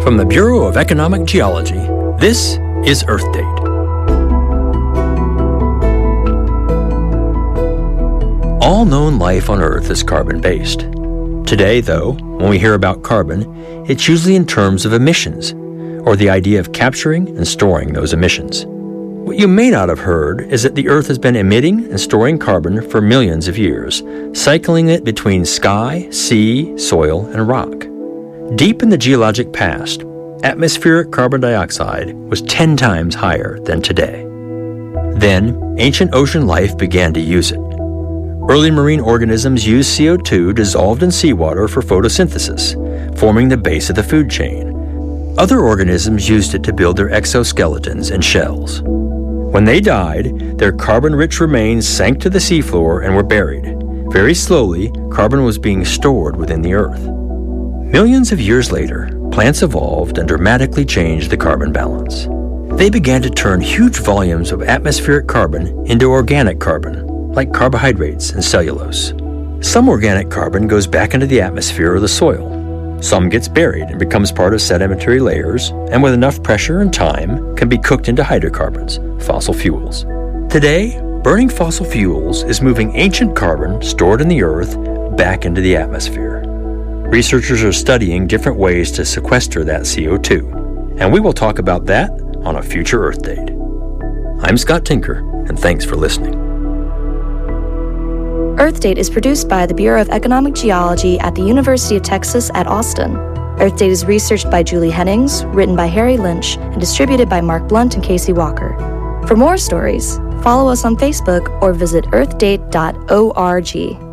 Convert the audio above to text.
From the Bureau of Economic Geology, this is Earth Date. All known life on Earth is carbon-based. Today, though, when we hear about carbon, it's usually in terms of emissions, or the idea of capturing and storing those emissions. What you may not have heard is that the Earth has been emitting and storing carbon for millions of years, cycling it between sky, sea, soil, and rock. Deep in the geologic past, atmospheric carbon dioxide was 10 times higher than today. Then, ancient ocean life began to use it. Early marine organisms used CO2 dissolved in seawater for photosynthesis, forming the base of the food chain. Other organisms used it to build their exoskeletons and shells. When they died, their carbon-rich remains sank to the seafloor and were buried. Very slowly, carbon was being stored within the Earth. Millions of years later, plants evolved and dramatically changed the carbon balance. They began to turn huge volumes of atmospheric carbon into organic carbon, like carbohydrates and cellulose. Some organic carbon goes back into the atmosphere or the soil. Some gets buried and becomes part of sedimentary layers, and with enough pressure and time, can be cooked into hydrocarbons, fossil fuels. Today, burning fossil fuels is moving ancient carbon stored in the Earth back into the atmosphere. Researchers are studying different ways to sequester that CO2, and we will talk about that on a future Earth Date. I'm Scott Tinker, and thanks for listening. Earth Date is produced by the Bureau of Economic Geology at the University of Texas at Austin. Earth Date is researched by Julie Hennings, written by Harry Lynch, and distributed by Mark Blunt and Casey Walker. For more stories, follow us on Facebook or visit earthdate.org.